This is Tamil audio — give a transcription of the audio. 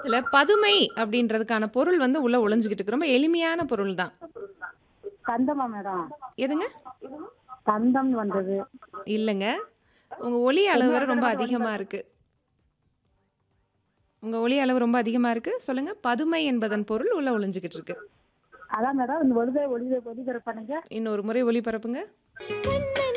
இல்ல பதுமை அப்படின்றதுக்கான பொருள் வந்து உள்ள ஒளிஞ்சுகிட்டு இருக்கு. ரொம்ப எளிமையான பொருள் தான். கந்தமா மேடம்? எதுங்க? கந்தம்னு வந்தது. இல்லங்க. உங்க ஒலி அளவு வேற இன்னொரு ரொம்ப தடவை சொல்லுங்க அதிகமா மேடம். இருக்கு. உங்க ஒலி அளவு ரொம்ப அதிகமா இருக்கு. சொல்லுங்க. பதுமை என்பதன் பொருள் உள்ள ஒளிஞ்சுகிட்டு இருக்கு. அதான் மேடம் இந்த ஒளிபரப்பு பண்ணுங்க. இன்னொரு முறை ஒலிபரப்புங்க.